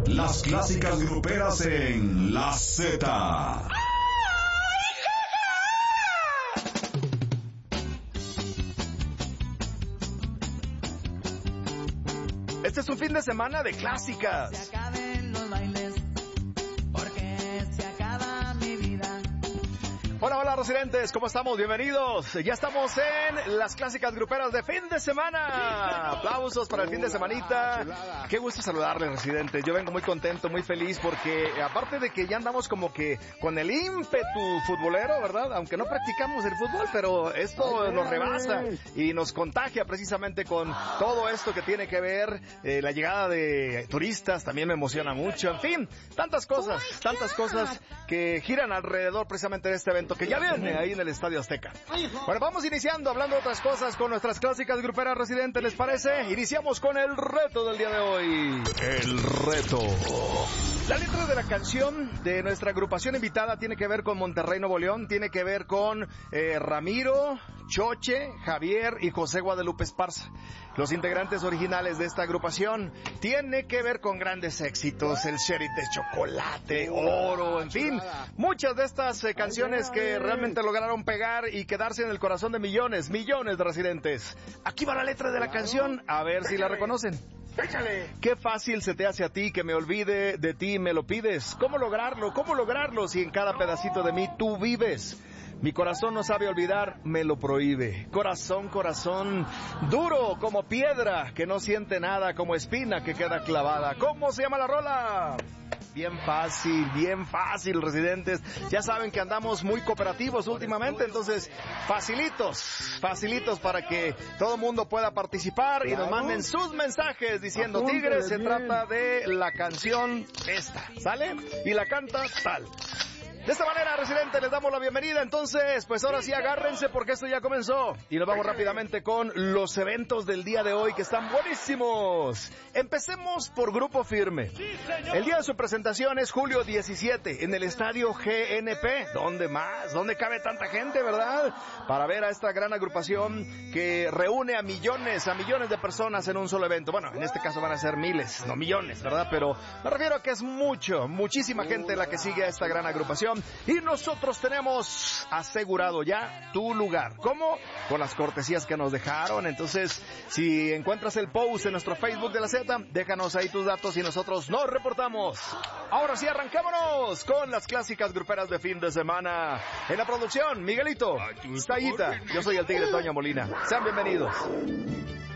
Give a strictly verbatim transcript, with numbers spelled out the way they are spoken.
Las clásicas gruperas en La Z. Este es un fin de semana de clásicas. Se acaben los bailes, porque se acaba mi vida. Hola, hola, residentes, ¿cómo estamos? Bienvenidos. Ya estamos en las clásicas gruperas de fin de semana. Aplausos para el fin de semanita. Qué gusto saludarles, residentes. Yo vengo muy contento, muy feliz, porque aparte de que ya andamos como que con el ímpetu futbolero, ¿verdad? Aunque no practicamos el fútbol, pero esto nos rebasa y nos contagia precisamente con todo esto que tiene que ver. Eh, la llegada de turistas también me emociona mucho. En fin, tantas cosas, tantas cosas que giran alrededor precisamente de este evento que ya viene ahí en el Estadio Azteca. Bueno, vamos iniciando hablando de otras cosas con nuestras clásicas gruperas residentes, ¿les parece? Iniciamos con el reto del día de hoy. El reto. La letra de la canción de nuestra agrupación invitada tiene que ver con Monterrey, Nuevo León, tiene que ver con eh, Ramiro, Choche, Javier y José Guadalupe Esparza, los integrantes originales de esta agrupación. Tiene que ver con grandes éxitos, el Sheriff de Chocolate, Oro, en fin, muchas de estas eh, canciones que realmente lograron pegar y quedarse en el corazón de millones, millones de residentes. Aquí va la letra de la canción, a ver si la reconocen. ¡Échale! Qué fácil se te hace a ti que me olvide de ti, me lo pides. ¿Cómo lograrlo? ¿Cómo lograrlo si en cada pedacito de mí tú vives? Mi corazón no sabe olvidar, me lo prohíbe. Corazón, corazón, duro como piedra, que no siente nada, como espina que queda clavada. ¿Cómo se llama la rola? Bien fácil, bien fácil, residentes. Ya saben que andamos muy cooperativos últimamente, entonces facilitos, facilitos para que todo el mundo pueda participar y nos manden sus mensajes diciendo, Tigres, se trata de la canción esta, ¿sale? Y la canta tal. De esta manera, residentes, les damos la bienvenida. Entonces, pues ahora sí agárrense porque esto ya comenzó. Y nos vamos rápidamente con los eventos del día de hoy que están buenísimos. Empecemos por Grupo Firme. El día de su presentación es julio diecisiete en el estadio G N P. ¿Dónde más? ¿Dónde cabe tanta gente, verdad? Para ver a esta gran agrupación que reúne a millones, a millones de personas en un solo evento. Bueno, en este caso van a ser miles, no millones, ¿verdad? Pero me refiero a que es mucho, muchísima gente la que sigue a esta gran agrupación. Y nosotros tenemos asegurado ya tu lugar. ¿Cómo? Con las cortesías que nos dejaron. Entonces, si encuentras el post en nuestro Facebook de la Z, déjanos ahí tus datos y nosotros nos reportamos. Ahora sí, arrancámonos con las clásicas gruperas de fin de semana. En la producción, Miguelito, Sayita, yo soy el Tigre Toño Molina. Sean bienvenidos.